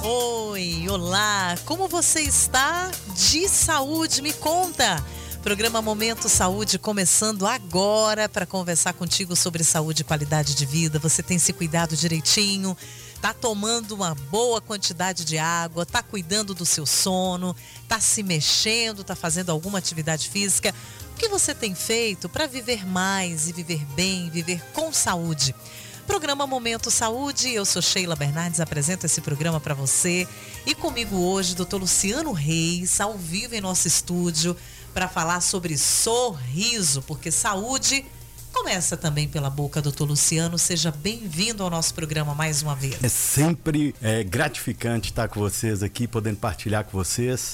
Oi, olá, como você está? De saúde, me conta! Programa Momento Saúde começando agora para conversar contigo sobre saúde e qualidade de vida. Você tem se cuidado direitinho? Tá tomando uma boa quantidade de água? Tá cuidando do seu sono? Tá se mexendo? Tá fazendo alguma atividade física? O que você tem feito para viver mais e viver bem, viver com saúde? Programa Momento Saúde, eu sou Sheila Bernardes, apresento esse programa para você. E comigo hoje, Dr. Luciano Reis, ao vivo em nosso estúdio, para falar sobre sorriso, porque saúde começa também pela boca. Dr. Luciano, seja bem-vindo ao nosso programa mais uma vez. É sempre gratificante estar com vocês aqui, podendo partilhar com vocês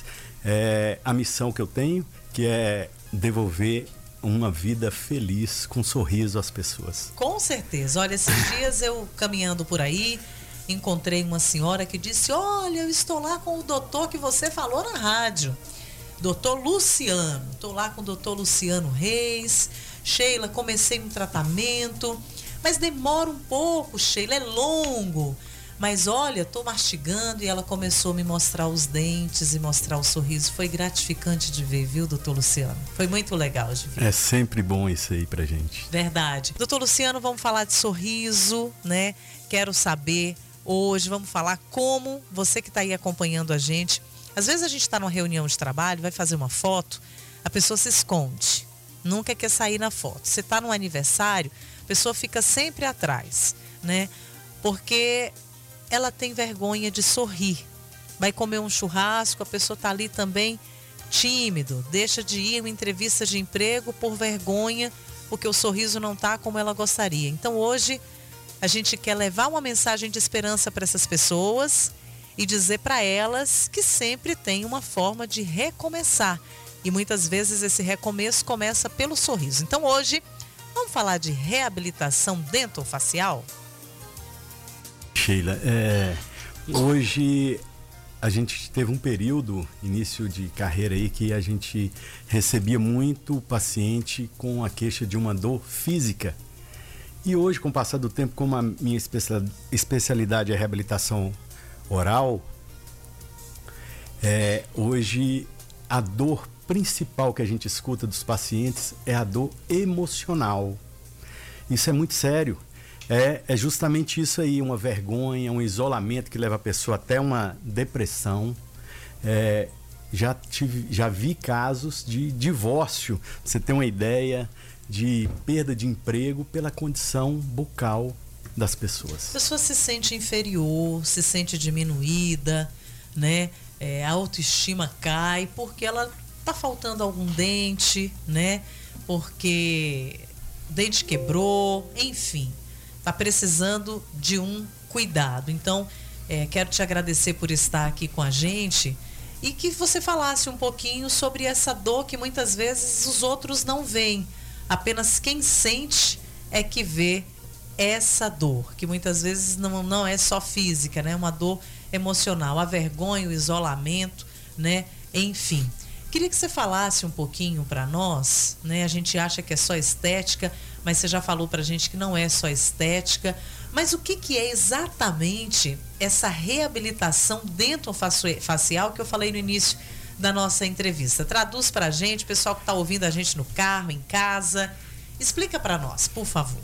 a missão que eu tenho, que é devolver uma vida feliz, com um sorriso às pessoas. Com certeza. Olha, esses dias eu caminhando por aí, encontrei uma senhora que disse: olha, eu estou lá com o doutor que você falou na rádio. Doutor Luciano. Estou lá com o doutor Luciano Reis. Sheila, comecei um tratamento, mas demora um pouco, Sheila, é longo. Mas olha, estou mastigando, e ela começou a me mostrar os dentes e mostrar o sorriso. Foi gratificante de ver, viu, doutor Luciano? Foi muito legal de ver. É sempre bom isso aí pra gente. Verdade. Doutor Luciano, vamos falar de sorriso, né? Quero saber hoje, vamos falar como você que está aí acompanhando a gente. Às vezes a gente está numa reunião de trabalho, vai fazer uma foto, a pessoa se esconde, nunca quer sair na foto. Você está num aniversário, a pessoa fica sempre atrás, né? Porque ela tem vergonha de sorrir. Vai comer um churrasco, a pessoa está ali também tímido, deixa de ir a uma entrevista de emprego por vergonha, porque o sorriso não está como ela gostaria. Então hoje a gente quer levar uma mensagem de esperança para essas pessoas e dizer para elas que sempre tem uma forma de recomeçar. E muitas vezes esse recomeço começa pelo sorriso. Então hoje vamos falar de reabilitação dentofacial? Sheila, hoje a gente teve um período, início de carreira aí, que a gente recebia muito paciente com a queixa de uma dor física. E hoje, com o passar do tempo, como a minha especialidade é reabilitação oral, hoje a dor principal que a gente escuta dos pacientes é a dor emocional. Isso é muito sério. É justamente isso aí, uma vergonha, um isolamento que leva a pessoa até uma depressão. Já vi casos de divórcio, pra você ter uma ideia, de perda de emprego pela condição bucal das pessoas. A pessoa se sente inferior, se sente diminuída, né? A autoestima cai porque ela tá faltando algum dente, né? Porque o dente quebrou, enfim. Está precisando de um cuidado. Então, quero te agradecer por estar aqui com a gente e que você falasse um pouquinho sobre essa dor que muitas vezes os outros não veem. Apenas quem sente é que vê essa dor, que muitas vezes não é só física, né? É uma dor emocional, a vergonha, o isolamento, né? Enfim. Queria que você falasse um pouquinho para nós, né? A gente acha que é só estética, mas você já falou para a gente que não é só estética. Mas o que é exatamente essa reabilitação dentofacial que eu falei no início da nossa entrevista? Traduz para a gente, pessoal que está ouvindo a gente no carro, em casa. Explica para nós, por favor.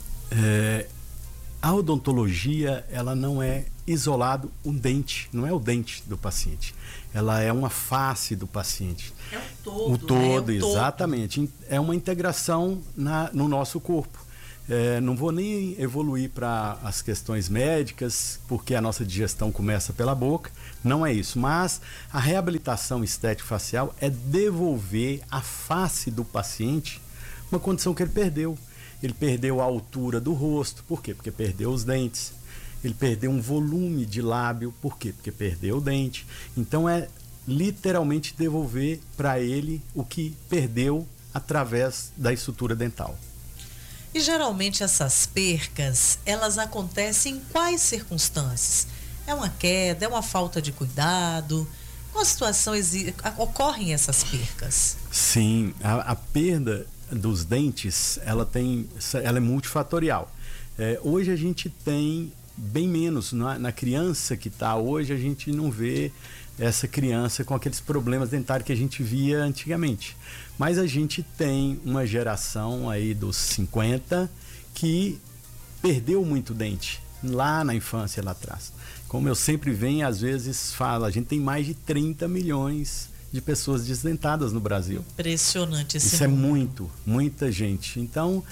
A odontologia, ela não é isolado um dente, não é o dente do paciente. Ela é uma face do paciente. É um todo. O todo, né? exatamente. É uma integração no nosso corpo. Não vou nem evoluir para as questões médicas, porque a nossa digestão começa pela boca. Não é isso. Mas a reabilitação estético-facial é devolver à face do paciente uma condição que ele perdeu. Ele perdeu a altura do rosto. Por quê? Porque perdeu os dentes. Ele perdeu um volume de lábio. Por quê? Porque perdeu o dente. Então é literalmente devolver para ele o que perdeu através da estrutura dental. E geralmente essas percas, elas acontecem em quais circunstâncias? É uma queda, é uma falta de cuidado? Qual situação ocorrem essas percas? Sim, a perda dos dentes, ela é multifatorial. Hoje a gente tem bem menos. Na criança que está hoje, a gente não vê essa criança com aqueles problemas dentários que a gente via antigamente. Mas a gente tem uma geração aí dos 50 que perdeu muito dente lá na infância, lá atrás. Como eu sempre venho, às vezes falo, a gente tem mais de 30 milhões de pessoas desdentadas no Brasil. Impressionante esse Isso número. muita gente. Então,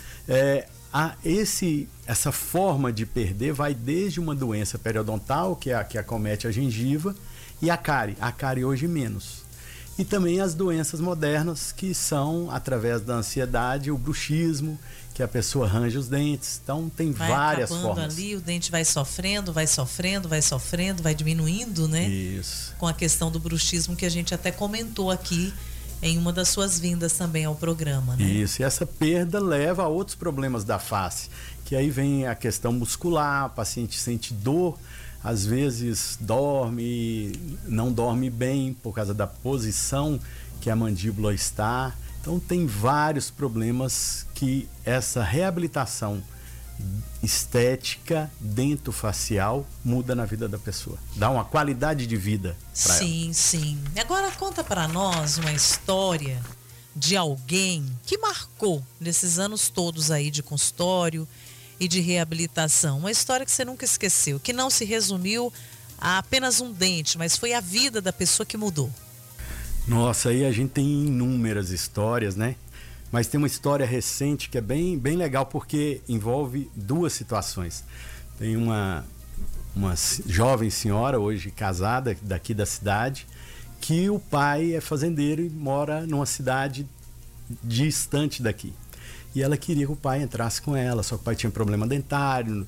essa forma de perder vai desde uma doença periodontal, que acomete a gengiva, e a cárie hoje menos. E também as doenças modernas, que são, através da ansiedade, o bruxismo, que a pessoa arranja os dentes. Então, tem várias formas. Ali, o dente vai sofrendo, vai diminuindo, né? Isso. Com a questão do bruxismo, que a gente até comentou aqui em uma das suas vindas também ao programa, né? Isso, e essa perda leva a outros problemas da face, que aí vem a questão muscular, o paciente sente dor, às vezes não dorme bem por causa da posição que a mandíbula está. Então tem vários problemas que essa reabilitação estética dentofacial muda na vida da pessoa, dá uma qualidade de vida para ela. Sim. Agora conta para nós uma história de alguém que marcou nesses anos todos aí de consultório e de reabilitação, uma história que você nunca esqueceu, que não se resumiu a apenas um dente, mas foi a vida da pessoa que mudou. Nossa, aí a gente tem inúmeras histórias, né? Mas tem uma história recente que é bem legal, porque envolve duas situações. Tem uma jovem senhora, hoje casada, daqui da cidade, que o pai é fazendeiro e mora numa cidade distante daqui. E ela queria que o pai entrasse com ela, só que o pai tinha problema dentário,